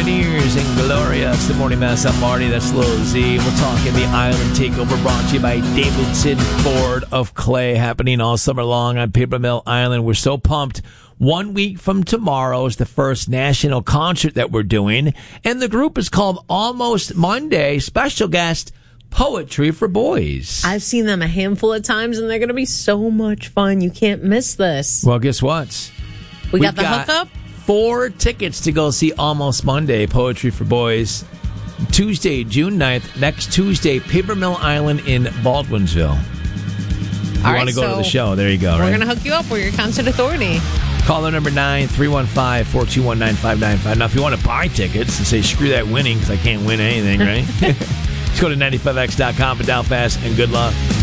Grenadiers and Gloria. It's the Morning Mess. I'm Marty. That's Lil Z. We're talking the Island Takeover brought to you by Davidson Ford of Clay, happening all summer long on Paper Mill Island. We're so pumped. 1 week from tomorrow is the first national concert that we're doing, and the group is called Almost Monday. Special guest, Poetry for Boys. I've seen them a handful of times, and they're going to be so much fun. You can't miss this. Well, guess what? We got the hookup? 4 tickets to go see Almost Monday, Poetry for Boys. Tuesday, June 9th, next Tuesday, Paper Mill Island in Baldwinsville. You want to go to the show? There you go. We're going to hook you up. We're your concert authority. Caller number 9-315-421-9595. Now, if you want to buy tickets and say, screw that winning, because I can't win anything, right? Just go to 95x.com and dial fast, and good luck.